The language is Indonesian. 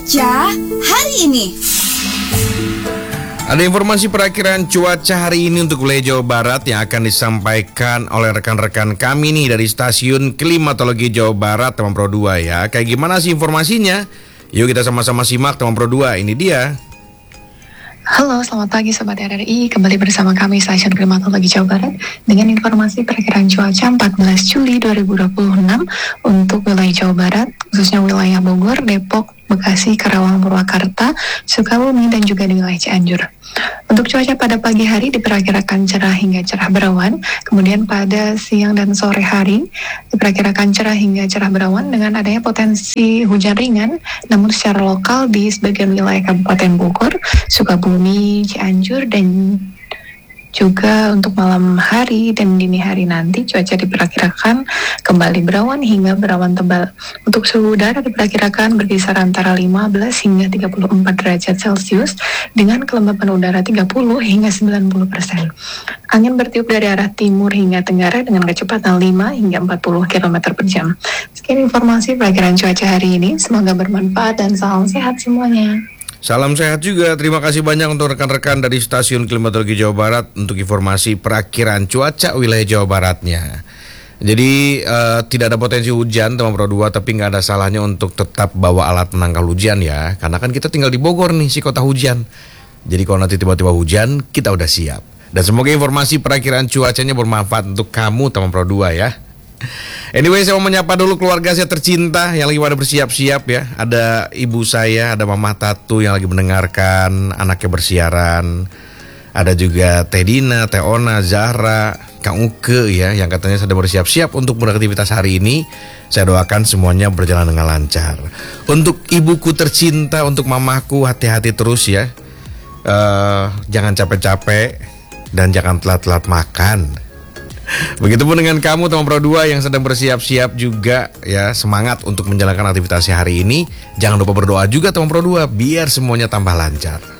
Cuaca hari ini. Ada informasi perakiraan cuaca hari ini untuk wilayah Jawa Barat yang akan disampaikan oleh rekan-rekan kami nih dari Stasiun Klimatologi Jawa Barat Teman Pro 2 ya. Kayak gimana sih informasinya? Yuk kita sama-sama simak Teman Pro 2, ini dia. Halo, selamat pagi Sobat RRI. Kembali bersama kami Stasiun Klimatologi Jawa Barat dengan informasi perakiraan cuaca 14 Juli 2026 untuk wilayah Jawa Barat, khususnya wilayah Bogor, Depok, Bekasi, Karawang, Purwakarta, Sukabumi, dan juga di wilayah Cianjur. Untuk cuaca pada pagi hari diperkirakan cerah hingga cerah berawan, kemudian pada siang dan sore hari diperkirakan cerah hingga cerah berawan dengan adanya potensi hujan ringan, namun secara lokal di sebagian wilayah Kabupaten Bogor, Sukabumi, Cianjur, dan juga untuk malam hari dan dini hari nanti cuaca diperkirakan kembali berawan hingga berawan tebal. Untuk suhu udara diperkirakan berkisar antara 15 hingga 34 derajat Celcius dengan kelembapan udara 30 hingga 90%. Angin bertiup dari arah timur hingga tenggara dengan kecepatan 5 hingga 40 km per jam. Sekian informasi perakiran cuaca hari ini. Semoga bermanfaat dan salam sehat semuanya. Salam sehat juga, terima kasih banyak untuk rekan-rekan dari Stasiun Klimatologi Jawa Barat untuk informasi perakiraan cuaca wilayah Jawa Baratnya. Jadi tidak ada potensi hujan Teman Pro 2, tapi nggak ada salahnya untuk tetap bawa alat penangkal hujan ya. Karena kan kita tinggal di Bogor nih, si kota hujan. Jadi kalau nanti tiba-tiba hujan, kita udah siap. Dan semoga informasi perakiraan cuacanya bermanfaat untuk kamu Teman Pro 2 ya. Anyway, saya mau menyapa dulu keluarga saya tercinta yang lagi pada bersiap-siap ya. Ada ibu saya, ada Mama Tatu yang lagi mendengarkan anaknya bersiaran. Ada juga Teh Dina, Teh Ona, Zahra, Kang Uke ya, yang katanya sedang bersiap-siap untuk beraktivitas hari ini. Saya doakan semuanya berjalan dengan lancar. Untuk ibuku tercinta, untuk mamaku, hati-hati terus ya. Jangan capek-capek dan jangan telat-telat makan. Begitupun dengan kamu Teman Pro 2 yang sedang bersiap-siap juga ya, semangat untuk menjalankan aktivitasnya hari ini. Jangan lupa berdoa juga Teman Pro 2 biar semuanya tambah lancar.